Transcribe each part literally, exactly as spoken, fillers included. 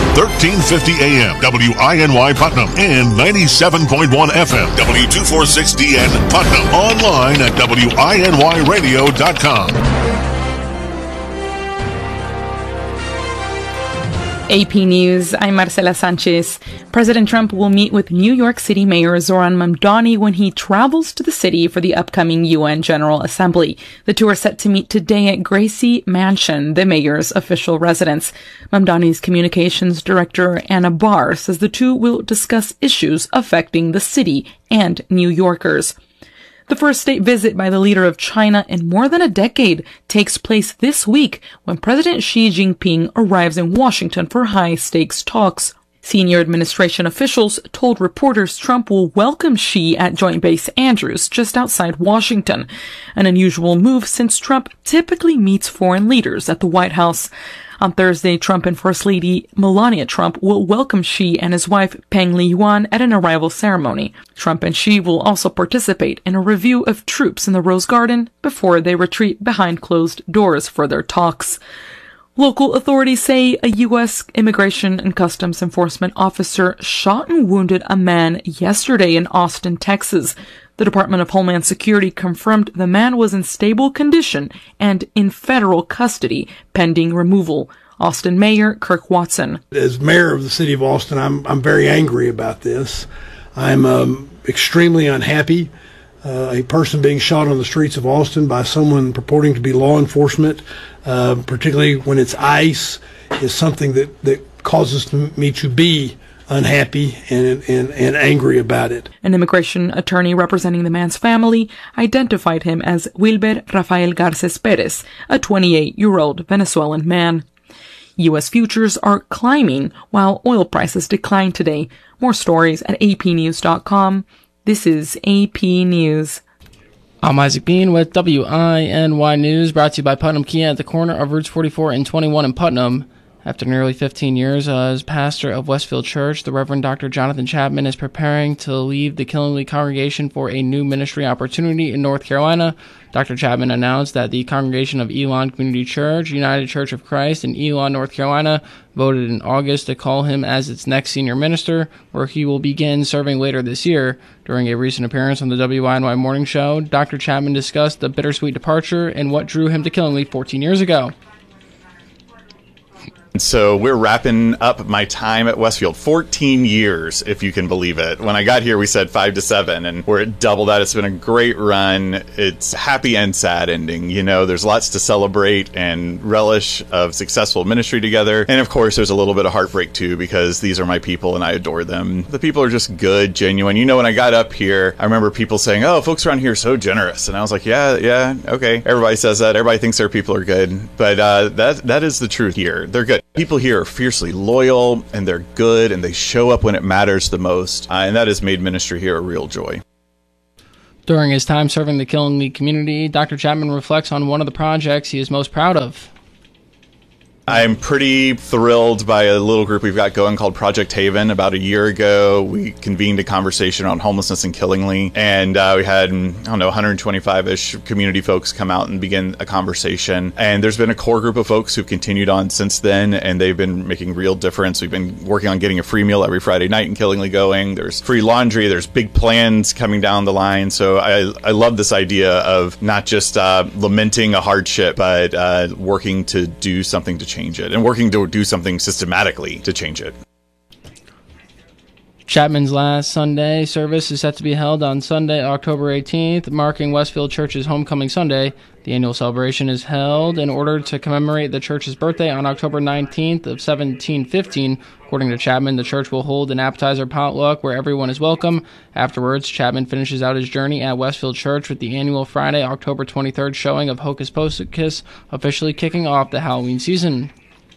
thirteen fifty A M, W I N Y Putnam, and ninety-seven point one F M, W two forty-six D N Putnam. Online at W I N Y radio dot com. A P News, I'm Marcela Sanchez. President Trump will meet with New York City Mayor Zoran Mamdani when he travels to the city for the upcoming U N General Assembly. The two are set to meet today at Gracie Mansion, the mayor's official residence. Mamdani's communications director, Anna Barr, says the two will discuss issues affecting the city and New Yorkers. The first state visit by the leader of China in more than a decade takes place this week when President Xi Jinping arrives in Washington for high-stakes talks. Senior administration officials told reporters Trump will welcome Xi at Joint Base Andrews, just outside Washington, an unusual move since Trump typically meets foreign leaders at the White House. On Thursday, Trump and First Lady Melania Trump will welcome Xi and his wife Peng Liyuan at an arrival ceremony. Trump and Xi will also participate in a review of troops in the Rose Garden before they retreat behind closed doors for their talks. Local authorities say a U S Immigration and Customs Enforcement officer shot and wounded a man yesterday in Austin, Texas. The Department of Homeland Security confirmed the man was in stable condition and in federal custody, pending removal. Austin Mayor Kirk Watson. As mayor of the city of Austin, I'm I'm very angry about this. I'm um, extremely unhappy. Uh, a person being shot on the streets of Austin by someone purporting to be law enforcement, uh, particularly when it's ICE, is something that, that causes me to be unhappy and, and, and angry about it. An immigration attorney representing the man's family identified him as Wilber Rafael Garces Perez, a twenty-eight-year-old Venezuelan man. U S futures are climbing while oil prices decline today. More stories at A P news dot com. This is A P News. I'm Isaac Bean with W I N Y News, brought to you by Putnam Kia at the corner of Routes forty-four and twenty-one in Putnam. After nearly fifteen years as pastor of Westfield Church, the Reverend Doctor Jonathan Chapman is preparing to leave the Killingly congregation for a new ministry opportunity in North Carolina. Doctor Chapman announced that the congregation of Elon Community Church, United Church of Christ in Elon, North Carolina, voted in August to call him as its next senior minister, where he will begin serving later this year. During a recent appearance on the W I N Y Morning Show, Doctor Chapman discussed the bittersweet departure and what drew him to Killingly fourteen years ago. So we're wrapping up my time at Westfield. fourteen years, if you can believe it. When I got here, we said five to seven, and we're at double that. It's been a great run. It's happy and sad ending. You know, there's lots to celebrate and relish of successful ministry together. And of course, there's a little bit of heartbreak too, because these are my people and I adore them. The people are just good, genuine. You know, when I got up here, I remember people saying, oh, folks around here are so generous. And I was like, yeah, yeah, okay. Everybody says that. Everybody thinks their people are good. But uh, that that is the truth here. They're good. People here are fiercely loyal, and they're good, and they show up when it matters the most, uh, and that has made ministry here a real joy. During his time serving the Killingly community, Doctor Chapman reflects on one of the projects he is most proud of. I'm pretty thrilled by a little group we've got going called Project Haven. About a year ago, we convened a conversation on homelessness in Killingly, and uh, we had, I don't know, one hundred twenty-five-ish community folks come out and begin a conversation. And there's been a core group of folks who've continued on since then, and they've been making real difference. We've been working on getting a free meal every Friday night in Killingly going. There's free laundry. There's big plans coming down the line. So I, I love this idea of not just uh, lamenting a hardship, but uh, working to do something to change it, and working to do something systematically to change it. Chapman's last Sunday service is set to be held on Sunday, October eighteenth, marking Westfield Church's Homecoming Sunday. The annual celebration is held in order to commemorate the church's birthday on October nineteenth of seventeen fifteen. According to Chapman, the church will hold an appetizer potluck where everyone is welcome. Afterwards, Chapman finishes out his journey at Westfield Church with the annual Friday, October twenty-third showing of Hocus Pocus, officially kicking off the Halloween season.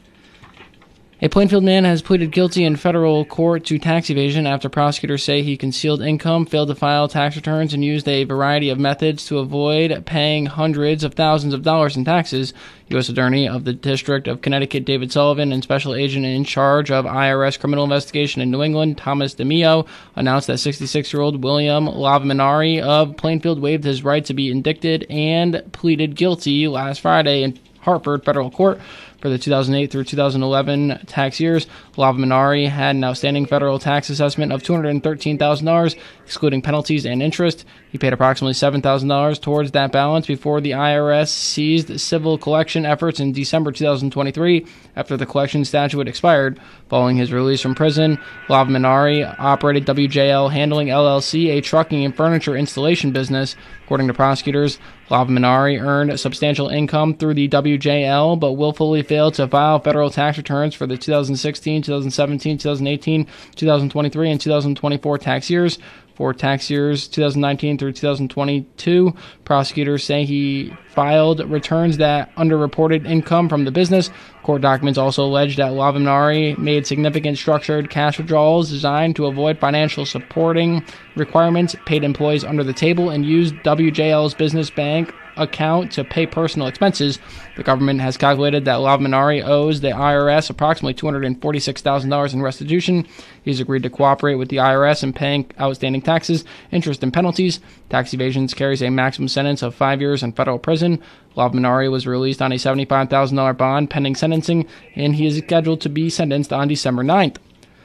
A Plainfield man has pleaded guilty in federal court to tax evasion after prosecutors say he concealed income, failed to file tax returns, and used a variety of methods to avoid paying hundreds of thousands of dollars in taxes. U S Attorney of the District of Connecticut David Sullivan and Special Agent in charge of I R S Criminal Investigation in New England Thomas DeMio announced that sixty-six-year-old William Lavaminari of Plainfield waived his right to be indicted and pleaded guilty last Friday in Hartford federal court. For the two thousand eight through two thousand eleven tax years, Lava Minari had an outstanding federal tax assessment of two hundred thirteen thousand dollars, excluding penalties and interest. He paid approximately seven thousand dollars towards that balance before the I R S ceased civil collection efforts in December two thousand twenty-three after the collection statute expired. Following his release from prison, Lava Minari operated W J L Handling L L C, a trucking and furniture installation business. According to prosecutors, Lava Minari earned substantial income through the W J L, but willfully failed to file federal tax returns for the two thousand sixteen, two thousand seventeen, two thousand eighteen, two thousand twenty-three, and two thousand twenty-four tax years. For tax years two thousand nineteen through two thousand twenty-two, prosecutors say he filed returns that underreported income from the business. Court documents also allege that Lava Minari made significant structured cash withdrawals designed to avoid financial supporting requirements, paid employees under the table, and used W J L's business bank account to pay personal expenses. The government has calculated that Lava Minari owes the I R S approximately two hundred forty-six thousand dollars in restitution. He's agreed to cooperate with the I R S in paying outstanding taxes, interest, and penalties. Tax evasion carries a maximum sentence of five years in federal prison. Lava Minari was released on a seventy-five thousand dollars bond pending sentencing, and he is scheduled to be sentenced on December ninth.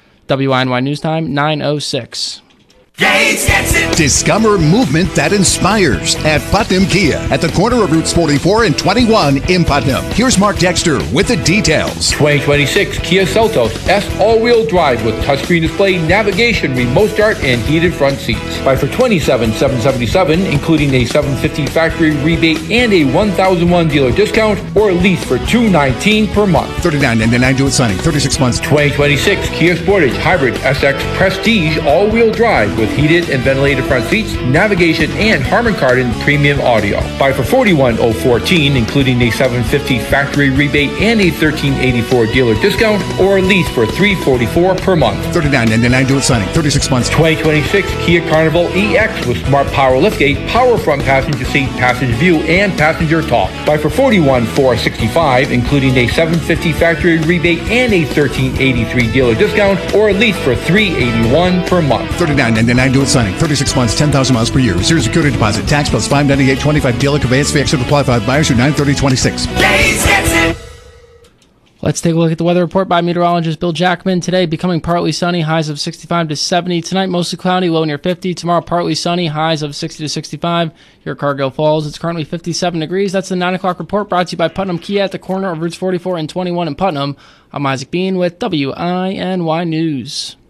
W I N Y News Time, nine oh six. Gates gets it. Discover movement that inspires at Putnam Kia at the corner of Routes forty-four and twenty-one in Putnam. Here's Mark Dexter with the details. twenty twenty-six Kia Seltos S all-wheel drive with touchscreen display, navigation, remote start, and heated front seats. Buy for twenty-seven thousand seven hundred seventy-seven dollars, including a seven hundred fifty dollars factory rebate and a one thousand one dealer discount, or lease for two hundred nineteen dollars per month. thirty-nine ninety-nine due at signing, thirty-six months. twenty twenty-six Kia Sportage Hybrid S X Prestige all-wheel drive with heated and ventilated front seats, navigation, and Harman Kardon premium audio. Buy for forty-one thousand fourteen dollars, including a seven hundred fifty dollars factory rebate and a one thousand three hundred eighty-four dollars dealer discount, or lease for three hundred forty-four dollars per month. thirty-nine ninety-nine due at signing, thirty-six months. twenty twenty-six Kia Carnival E X with smart power liftgate, power front passenger seat, passenger view, and passenger talk. Buy for forty-one thousand four hundred sixty-five dollars, including a seven hundred fifty dollars factory rebate and a one thousand three hundred eighty-three dollars dealer discount, or lease for three hundred eighty-one dollars per month. thirty-nine ninety-nine due at signing, thirty-six months, ten thousand miles per year. Zero security deposit. Tax plus five ninety-eight twenty-five dealer conveyance fee extra apply five buyers through nine thirty twenty-six. Gates gets it. Let's take a look at the weather report by meteorologist Bill Jackman. Today, becoming partly sunny, highs of sixty-five to seventy. Tonight, mostly cloudy, low near fifty. Tomorrow, partly sunny, highs of sixty to sixty-five. Here at Cargill Falls, it's currently fifty-seven degrees. That's the nine o'clock report brought to you by Putnam Kia at the corner of Routes forty-four and twenty-one in Putnam. I'm Isaac Bean with W I N Y News.